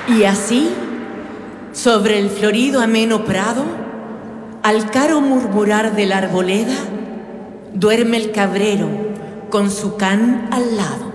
Y así, sobre el florido ameno prado, al caro murmurar de la arboleda, duerme el cabrero con su can al lado.